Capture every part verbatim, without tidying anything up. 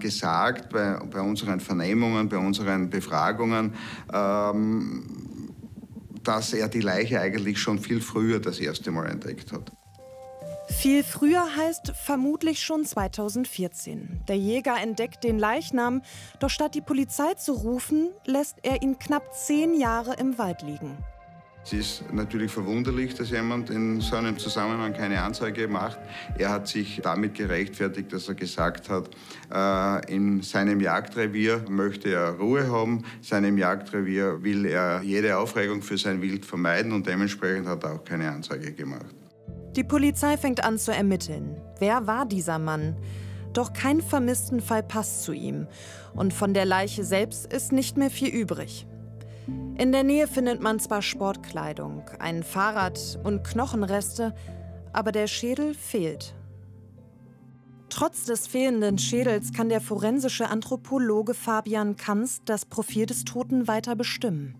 gesagt, bei, bei unseren Vernehmungen, bei unseren Befragungen, ähm, dass er die Leiche eigentlich schon viel früher das erste Mal entdeckt hat. Viel früher heißt vermutlich schon zweitausendvierzehn. Der Jäger entdeckt den Leichnam, doch statt die Polizei zu rufen, lässt er ihn knapp zehn Jahre im Wald liegen. Es ist natürlich verwunderlich, dass jemand in so einem Zusammenhang keine Anzeige macht. Er hat sich damit gerechtfertigt, dass er gesagt hat, äh, in seinem Jagdrevier möchte er Ruhe haben. In seinem Jagdrevier will er jede Aufregung für sein Wild vermeiden und dementsprechend hat er auch keine Anzeige gemacht. Die Polizei fängt an zu ermitteln. Wer war dieser Mann? Doch kein Vermisstenfall passt zu ihm. Und von der Leiche selbst ist nicht mehr viel übrig. In der Nähe findet man zwar Sportkleidung, ein Fahrrad und Knochenreste, aber der Schädel fehlt. Trotz des fehlenden Schädels kann der forensische Anthropologe Fabian Kanz das Profil des Toten weiter bestimmen.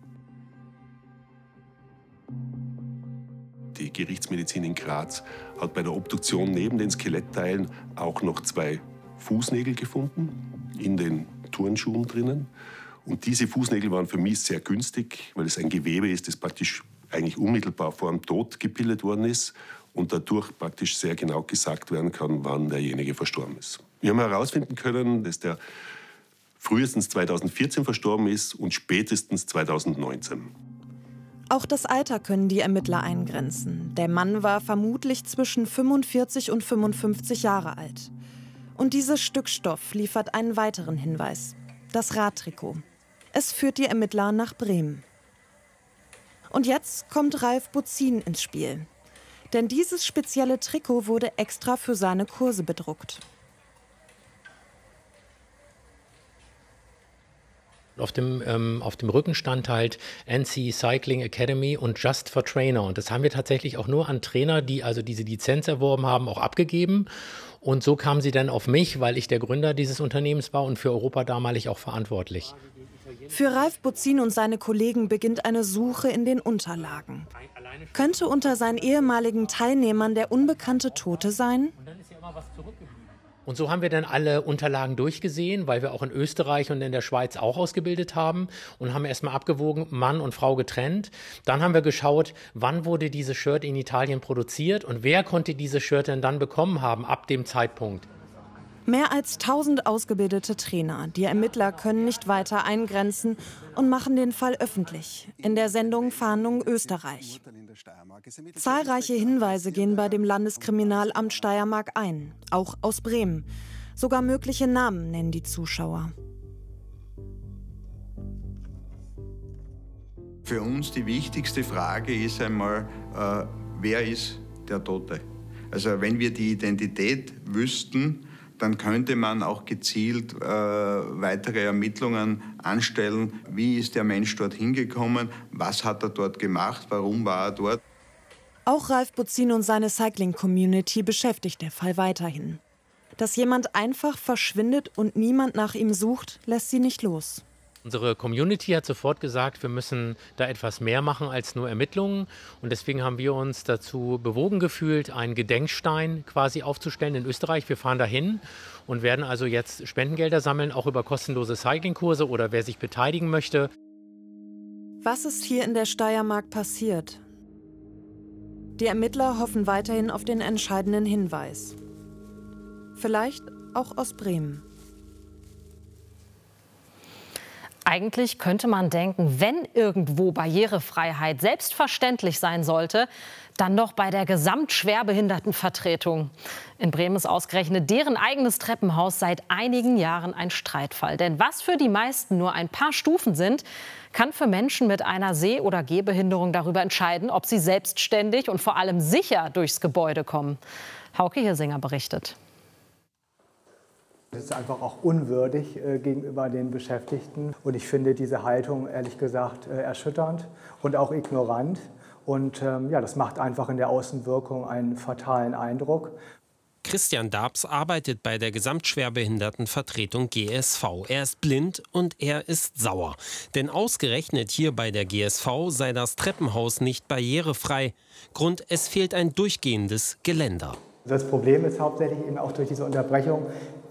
Die Gerichtsmedizin in Graz hat bei der Obduktion neben den Skelettteilen auch noch zwei Fußnägel gefunden, in den Turnschuhen drinnen. Und diese Fußnägel waren für mich sehr günstig, weil es ein Gewebe ist, das praktisch eigentlich unmittelbar vor dem Tod gebildet worden ist und dadurch praktisch sehr genau gesagt werden kann, wann derjenige verstorben ist. Wir haben herausfinden können, dass der frühestens zweitausendvierzehn verstorben ist und spätestens zweitausendneunzehn. Auch das Alter können die Ermittler eingrenzen. Der Mann war vermutlich zwischen fünfundvierzig und fünfundfünfzig Jahre alt. Und dieses Stück Stoff liefert einen weiteren Hinweis: das Radtrikot. Es führt die Ermittler nach Bremen. Und jetzt kommt Ralf Buzin ins Spiel. Denn dieses spezielle Trikot wurde extra für seine Kurse bedruckt. Auf dem, ähm, auf dem Rücken stand halt N C Cycling Academy und Just for Trainer. Und das haben wir tatsächlich auch nur an Trainer, die also diese Lizenz erworben haben, auch abgegeben. Und so kamen sie dann auf mich, weil ich der Gründer dieses Unternehmens war und für Europa damalig auch verantwortlich. Für Ralf Buzin und seine Kollegen beginnt eine Suche in den Unterlagen. Könnte unter seinen ehemaligen Teilnehmern der unbekannte Tote sein? Und so haben wir dann alle Unterlagen durchgesehen, weil wir auch in Österreich und in der Schweiz auch ausgebildet haben und haben erstmal abgewogen, Mann und Frau getrennt. Dann haben wir geschaut, wann wurde dieses Shirt in Italien produziert und wer konnte dieses Shirt denn dann bekommen haben ab dem Zeitpunkt. Mehr als tausend ausgebildete Trainer. Die Ermittler können nicht weiter eingrenzen und machen den Fall öffentlich. In der Sendung Fahndung Österreich. Zahlreiche Hinweise gehen bei dem Landeskriminalamt Steiermark ein, auch aus Bremen. Sogar mögliche Namen nennen die Zuschauer. Für uns die wichtigste Frage ist einmal, äh, wer ist der Tote? Also wenn wir die Identität wüssten, dann könnte man auch gezielt äh, weitere Ermittlungen anstellen. Wie ist der Mensch dort hingekommen? Was hat er dort gemacht? Warum war er dort? Auch Ralf Buzin und seine Cycling-Community beschäftigt der Fall weiterhin. Dass jemand einfach verschwindet und niemand nach ihm sucht, lässt sie nicht los. Unsere Community hat sofort gesagt, wir müssen da etwas mehr machen als nur Ermittlungen. Und deswegen haben wir uns dazu bewogen gefühlt, einen Gedenkstein quasi aufzustellen in Österreich. Wir fahren dahin und werden also jetzt Spendengelder sammeln, auch über kostenlose Cyclingkurse oder wer sich beteiligen möchte. Was ist hier in der Steiermark passiert? Die Ermittler hoffen weiterhin auf den entscheidenden Hinweis. Vielleicht auch aus Bremen. Eigentlich könnte man denken, wenn irgendwo Barrierefreiheit selbstverständlich sein sollte, dann doch bei der Gesamtschwerbehindertenvertretung. In Bremen ist ausgerechnet deren eigenes Treppenhaus seit einigen Jahren ein Streitfall. Denn was für die meisten nur ein paar Stufen sind, kann für Menschen mit einer Seh- oder Gehbehinderung darüber entscheiden, ob sie selbstständig und vor allem sicher durchs Gebäude kommen. Hauke Hirsinger berichtet. Das ist einfach auch unwürdig äh, gegenüber den Beschäftigten. Und ich finde diese Haltung, ehrlich gesagt, äh, erschütternd und auch ignorant. Und ähm, ja, das macht einfach in der Außenwirkung einen fatalen Eindruck. Christian Darbs arbeitet bei der Gesamtschwerbehindertenvertretung G S V. Er ist blind und er ist sauer. Denn ausgerechnet hier bei der G S V sei das Treppenhaus nicht barrierefrei. Grund, es fehlt ein durchgehendes Geländer. Das Problem ist hauptsächlich eben auch durch diese Unterbrechung,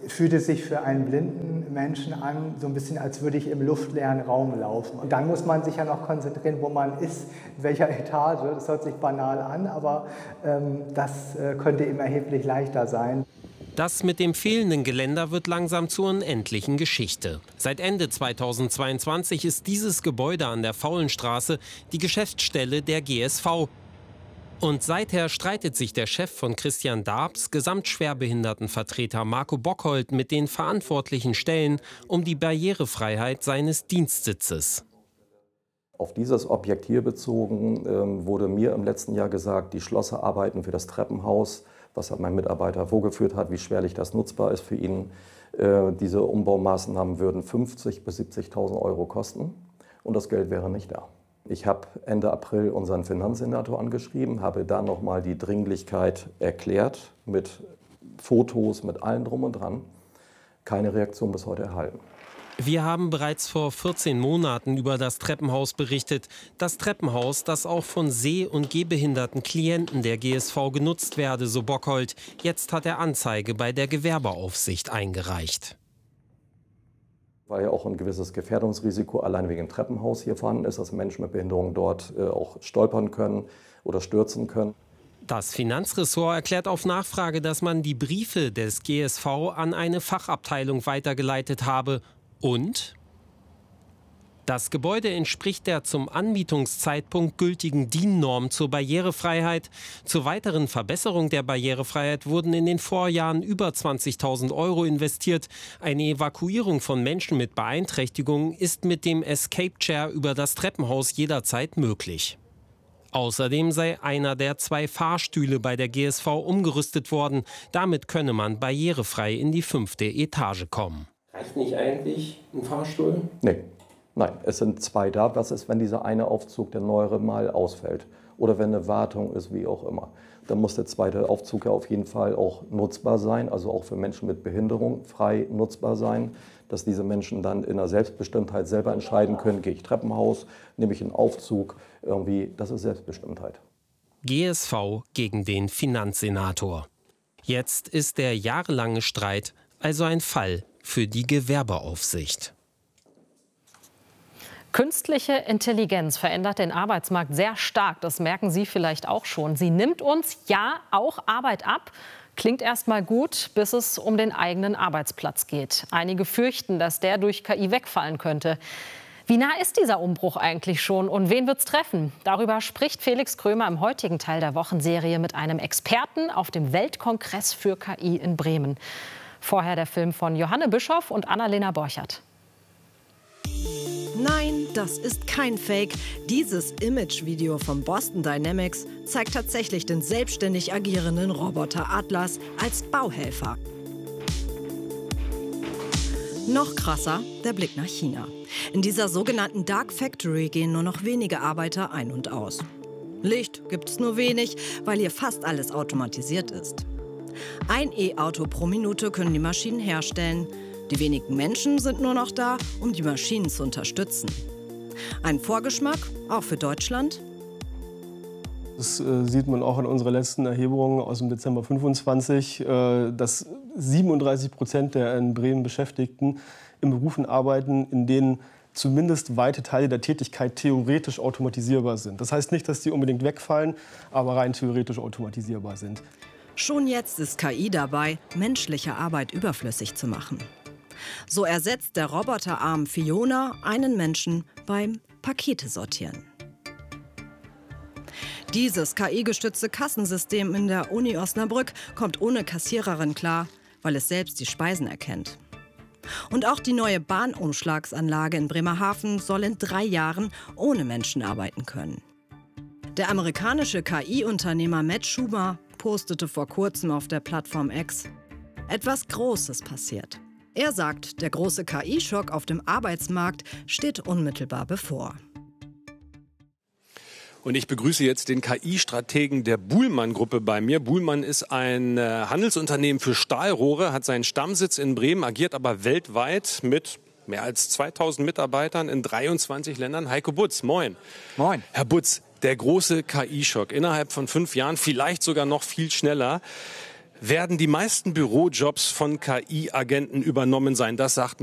fühlt es sich für einen blinden Menschen an, so ein bisschen, als würde ich im luftleeren Raum laufen. Und dann muss man sich ja noch konzentrieren, wo man ist, in welcher Etage. Das hört sich banal an, aber ähm, das äh, könnte ihm erheblich leichter sein. Das mit dem fehlenden Geländer wird langsam zur unendlichen Geschichte. Seit Ende zweitausendzweiundzwanzig ist dieses Gebäude an der Faulenstraße die Geschäftsstelle der G S V. Und seither streitet sich der Chef von Christian Darbs, Gesamtschwerbehindertenvertreter Marco Bockhold, mit den verantwortlichen Stellen um die Barrierefreiheit seines Dienstsitzes. Auf dieses Objekt hier bezogen äh, wurde mir im letzten Jahr gesagt, die Schlosserarbeiten für das Treppenhaus, was mein Mitarbeiter vorgeführt hat, wie schwerlich das nutzbar ist für ihn. Äh, diese Umbaumaßnahmen würden fünfzigtausend bis siebzigtausend Euro kosten und das Geld wäre nicht da. Ich habe Ende April unseren Finanzsenator angeschrieben, habe da nochmal die Dringlichkeit erklärt, mit Fotos, mit allem drum und dran. Keine Reaktion bis heute erhalten. Wir haben bereits vor vierzehn Monaten über das Treppenhaus berichtet. Das Treppenhaus, das auch von seh- und gehbehinderten Klienten der G S V genutzt werde, so Bockhold. Jetzt hat er Anzeige bei der Gewerbeaufsicht eingereicht. Weil ja auch ein gewisses Gefährdungsrisiko allein wegen dem Treppenhaus hier vorhanden ist, dass Menschen mit Behinderung dort äh, auch stolpern können oder stürzen können. Das Finanzressort erklärt auf Nachfrage, dass man die Briefe des G S V an eine Fachabteilung weitergeleitet habe. Und das Gebäude entspricht der zum Anmietungszeitpunkt gültigen D I N-Norm zur Barrierefreiheit. Zur weiteren Verbesserung der Barrierefreiheit wurden in den Vorjahren über zwanzigtausend Euro investiert. Eine Evakuierung von Menschen mit Beeinträchtigungen ist mit dem Escape Chair über das Treppenhaus jederzeit möglich. Außerdem sei einer der zwei Fahrstühle bei der G S V umgerüstet worden. Damit könne man barrierefrei in die fünfte Etage kommen. Reicht nicht eigentlich ein Fahrstuhl? Nee. Nein, es sind zwei da. Was ist, wenn dieser eine Aufzug, der neuere, mal ausfällt? Oder wenn eine Wartung ist, wie auch immer. Dann muss der zweite Aufzug ja auf jeden Fall auch nutzbar sein, also auch für Menschen mit Behinderung frei nutzbar sein, dass diese Menschen dann in der Selbstbestimmtheit selber entscheiden können, gehe ich Treppenhaus, nehme ich einen Aufzug, irgendwie, das ist Selbstbestimmtheit. G S V gegen den Finanzsenator. Jetzt ist der jahrelange Streit also ein Fall für die Gewerbeaufsicht. Künstliche Intelligenz verändert den Arbeitsmarkt sehr stark. Das merken Sie vielleicht auch schon. Sie nimmt uns ja auch Arbeit ab. Klingt erst mal gut, bis es um den eigenen Arbeitsplatz geht. Einige fürchten, dass der durch K I wegfallen könnte. Wie nah ist dieser Umbruch eigentlich schon und wen wird's treffen? Darüber spricht Felix Krömer im heutigen Teil der Wochenserie mit einem Experten auf dem Weltkongress für K I in Bremen. Vorher der Film von Johanne Bischoff und Annalena Borchert. Nein, das ist kein Fake. Dieses Image-Video von Boston Dynamics zeigt tatsächlich den selbstständig agierenden Roboter Atlas als Bauhelfer. Noch krasser, der Blick nach China. In dieser sogenannten Dark Factory gehen nur noch wenige Arbeiter ein und aus. Licht gibt es nur wenig, weil hier fast alles automatisiert ist. Ein E-Auto pro Minute können die Maschinen herstellen. Die wenigen Menschen sind nur noch da, um die Maschinen zu unterstützen. Ein Vorgeschmack, auch für Deutschland? Das äh, sieht man auch in unserer letzten Erhebung aus dem Dezember fünfundzwanzig, äh, dass siebenunddreißig Prozent der in Bremen Beschäftigten in Berufen arbeiten, in denen zumindest weite Teile der Tätigkeit theoretisch automatisierbar sind. Das heißt nicht, dass die unbedingt wegfallen, aber rein theoretisch automatisierbar sind. Schon jetzt ist K I dabei, menschliche Arbeit überflüssig zu machen. So ersetzt der Roboterarm Fiona einen Menschen beim Pakete sortieren. Dieses K I-gestützte Kassensystem in der Uni Osnabrück kommt ohne Kassiererin klar, weil es selbst die Speisen erkennt. Und auch die neue Bahnumschlagsanlage in Bremerhaven soll in drei Jahren ohne Menschen arbeiten können. Der amerikanische K I-Unternehmer Matt Schumer postete vor kurzem auf der Plattform X: Etwas Großes passiert. Er sagt, der große K I-Schock auf dem Arbeitsmarkt steht unmittelbar bevor. Und ich begrüße jetzt den K I-Strategen der Buhlmann-Gruppe bei mir. Buhlmann ist ein Handelsunternehmen für Stahlrohre, hat seinen Stammsitz in Bremen, agiert aber weltweit mit mehr als zweitausend Mitarbeitern in dreiundzwanzig Ländern. Heiko Butz, moin. Moin. Herr Butz, der große K I-Schock innerhalb von fünf Jahren, vielleicht sogar noch viel schneller. werden die meisten Bürojobs von K I-Agenten übernommen sein. Das sagt